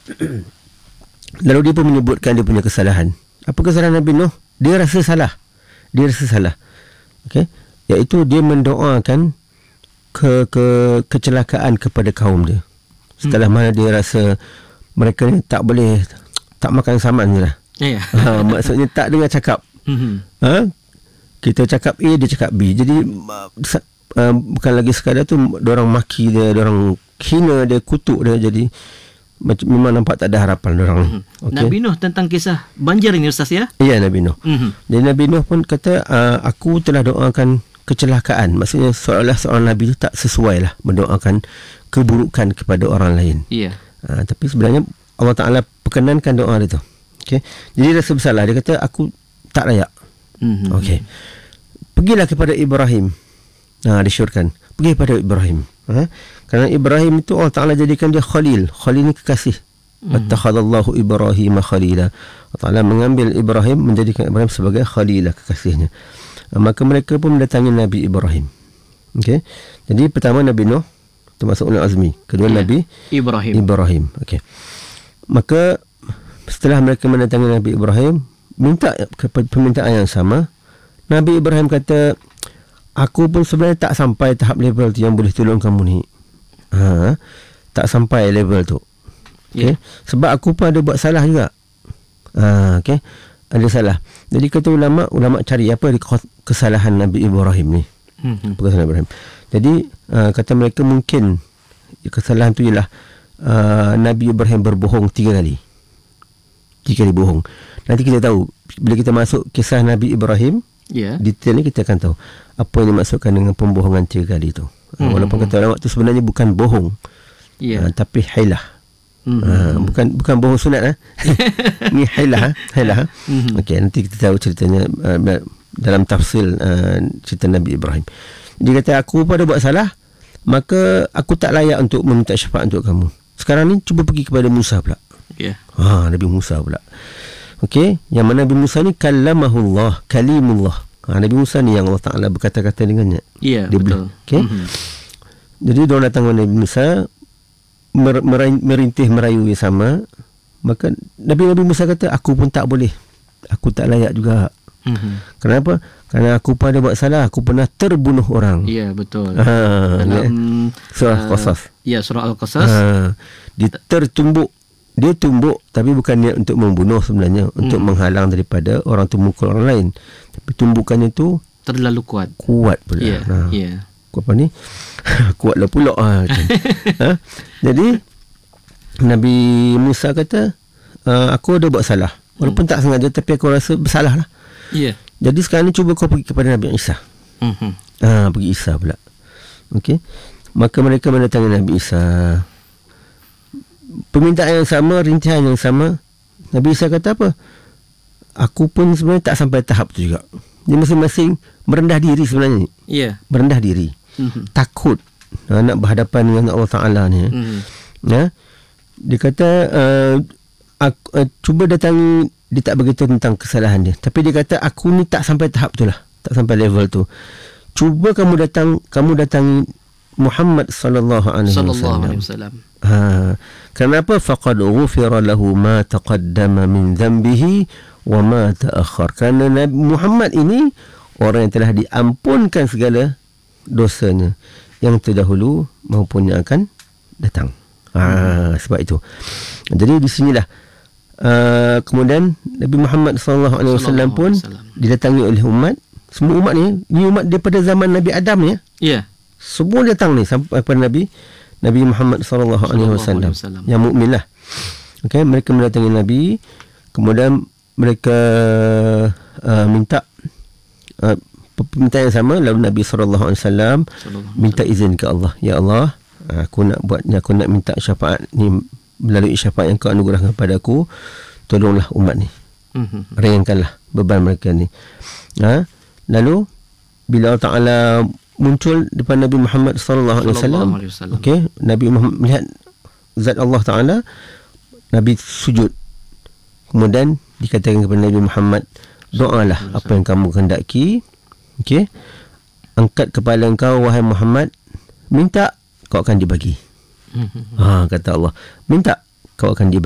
Lalu dia pun menyebutkan dia punya kesalahan. Apa kesalahan Nabi Nuh? Dia rasa salah. Okey, iaitu dia mendoakan kecelakaan kepada kaum dia. Setelah mana dia rasa mereka ni tak makan saman je lah. Maksudnya tak dengar cakap. Kita cakap A, dia cakap B. Jadi bukan lagi sekadar tu diorang maki dia, diorang hina dia, kutuk dia. Jadi memang nampak tak ada harapan diorang. Okay? Nabi Nuh tentang kisah banjir ini Ustaz ya? Ya, Nabi Nuh. Jadi Nabi Nuh pun kata, aku telah doakan kecelakaan. Maksudnya seolah-olah seorang Nabi tu tak sesuai lah mendoakan keburukan kepada orang lain. Tapi sebenarnya Allah Ta'ala perkenankan doa dia tu. Okay? Jadi dia rasa bersalah. Dia kata, aku tak layak. Okay. Pergilah kepada Ibrahim. Disyorkan. Pergi kepada Ibrahim. Kerana Ibrahim itu Allah Ta'ala jadikan dia Khalil. Khalil ni kekasih. Attakhadallahu Ibrahim Khalila. Allah Ta'ala mengambil Ibrahim, menjadikan Ibrahim sebagai Khalilah, kekasihnya. Maka mereka pun mendatangi Nabi Ibrahim. Okay. Jadi pertama Nabi Nuh, termasuk ulul azmi. Kedua Nabi Ibrahim. Okay. Maka setelah mereka mendatangi Nabi Ibrahim, minta permintaan yang sama. Nabi Ibrahim kata, aku pun sebenarnya tak sampai tahap level tu yang boleh tolong kamu ni. Tak sampai level tu. Okay. Sebab aku pun ada buat salah juga. Okay. Ada salah. Jadi kata ulama cari apa kesalahan Nabi Ibrahim ni. Kesalahan Ibrahim. Jadi kata mereka mungkin kesalahan tu ialah Nabi Ibrahim berbohong 3 kali. 3 kali bohong. Nanti kita tahu bila kita masuk kisah Nabi Ibrahim, detail ni kita akan tahu apa yang dimaksudkan dengan pembohongan 3 kali tu. Walaupun kata ulama tu sebenarnya bukan bohong, tapi hilah. Bukan bohong sunat. Ni hilah. Okey, nanti kita tahu ceritanya dalam tafsir cerita Nabi Ibrahim. Dia kata, aku pada buat salah, maka aku tak layak untuk meminta syafaat untuk kamu. Sekarang ni cuba pergi kepada Musa pula. Nabi Musa pula. Okey, yang mana Nabi Musa ni kalimullah. Nabi Musa ni yang Allah Ta'ala berkata-kata dengannya. Dia betul. Okey. Jadi diorang datang kepada Nabi Musa, merintih merayu yang sama. Maka Nabi Musa kata, aku pun tak boleh, aku tak layak juga. Kenapa? Kerana aku pun ada buat salah. Aku pernah terbunuh orang. Ya, betul. Dalam surah Qasas. Surah Al-Qasas. Dia tumbuk tapi bukan niat untuk membunuh sebenarnya, untuk menghalang daripada orang tu mukul orang lain. Tapi tumbukannya tu terlalu kuat pula. Apa ni? Kuatlah pula. Jadi Nabi Musa kata, aku ada buat salah. Walaupun tak sengaja, tapi aku rasa bersalah lah. Jadi sekarang ni cuba kau pergi kepada Nabi Isa. Pergi Isa pula. Okey. Maka mereka mendatangi Nabi Isa. Permintaan yang sama, rintihan yang sama. Nabi Isa kata apa? Aku pun sebenarnya tak sampai tahap tu juga. Dia masing-masing merendah diri sebenarnya. Merendah diri. Takut nak berhadapan dengan Allah Ta'ala ni. Dia kata, cuba datangi. Dia tak beritahu tentang kesalahan dia, tapi dia kata, aku ni tak sampai tahap tu lah, tak sampai level tu. Cuba kamu datangi Muhammad sallallahu alaihi wasallam. Kenapa? Faqad ghufira lahu ma taqaddama min dhanbihi wa ma ta'akhkhar. Kerana Nabi Muhammad ini orang yang telah diampunkan segala dosanya yang terdahulu maupun yang akan datang. Sebab itu. Jadi di sinilah kemudian Nabi Muhammad sallallahu alaihi wasallam pun didatangi oleh umat. Semua umat ni umat daripada zaman Nabi Adam ni. Semua datang ni sampai kepada Nabi Muhammad sallallahu alaihi wasallam yang mukmin lah. Okey, mereka mendatangi Nabi, kemudian mereka minta permintaan yang sama. Lalu Nabi sallallahu alaihi wasallam minta izin ke Allah, ya Allah, aku nak minta syafaat ni, melalui syafaat yang kau anugerahkan kepada aku, tolonglah umat ni, ringankanlah beban mereka ni. Lalu bila Allah Ta'ala muncul depan Nabi Muhammad sallallahu alaihi wasallam, okey, Nabi Muhammad melihat zat Allah Ta'ala, Nabi sujud. Kemudian dikatakan kepada Nabi Muhammad, doalah apa yang kamu kehendaki. Okey, angkat kepala engkau wahai Muhammad, minta, kau akan dibagi. Kata Allah, minta, kau akan dibagi.